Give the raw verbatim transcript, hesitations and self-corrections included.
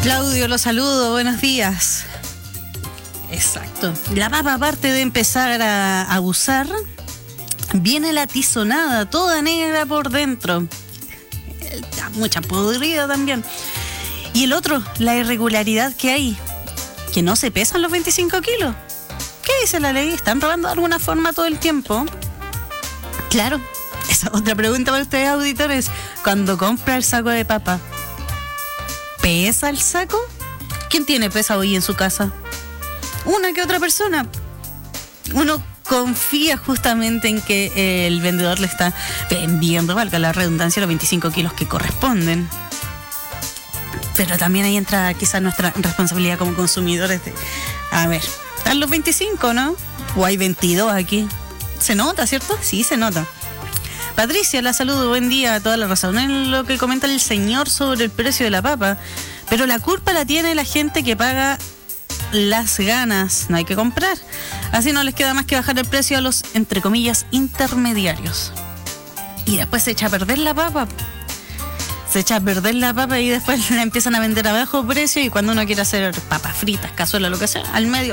Claudio, lo saludo, buenos días. Exacto. La papa, aparte de empezar a abusar, viene la tizonada, toda negra por dentro. Mucha podrida también. Y el otro, la irregularidad que hay, que no se pesan los veinticinco kilos. ¿Qué dice la ley? ¿Están robando de alguna forma todo el tiempo? Claro, esa es otra pregunta para ustedes, auditores. Cuando compra el saco de papa, ¿pesa el saco? ¿Quién tiene pesa hoy en su casa? Una que otra persona. Uno confía justamente en que el vendedor le está vendiendo, valga la redundancia, los veinticinco kilos que corresponden. Pero también ahí entra quizás nuestra responsabilidad como consumidores de, a ver, están los veinticinco, ¿no? O hay veintidós aquí. Se nota, ¿cierto? Sí, se nota. Patricia, la saludo, buen día, toda la razón en lo que comenta el señor sobre el precio de la papa, pero la culpa la tiene la gente que paga las ganas, no hay que comprar. Así no les queda más que bajar el precio a los, entre comillas, intermediarios. Y después se echa a perder la papa. Se echa a perder la papa y después la empiezan a vender a bajo precio, y cuando uno quiere hacer papas fritas, cazuela, lo que sea, al medio